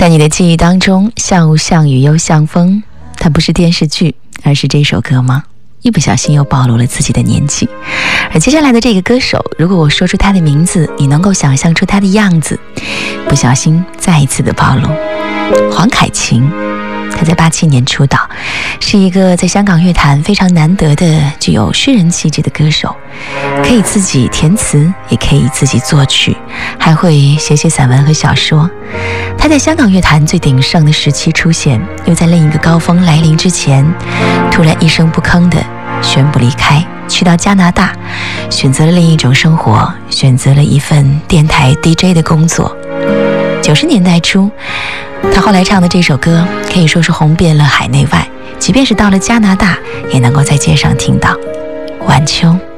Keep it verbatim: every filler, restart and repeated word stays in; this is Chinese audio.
在你的记忆当中，像雾像雨又像风，它不是电视剧，而是这首歌吗？一不小心又暴露了自己的年纪。而接下来的这个歌手，如果我说出他的名字，你能够想象出他的样子，不小心再一次的暴露。黄凯芹，他在八七年出道，是一个在香港乐坛非常难得的具有诗人气质的歌手，可以自己填词，也可以自己作曲，还会写写散文和小说。他在香港乐坛最鼎盛的时期出现，又在另一个高峰来临之前，突然一声不吭地宣布离开，去到加拿大，选择了另一种生活，选择了一份电台 D J 的工作。九十年代初，他后来唱的这首歌可以说是红遍了海内外，即便是到了加拿大，也能够在街上听到。晚秋。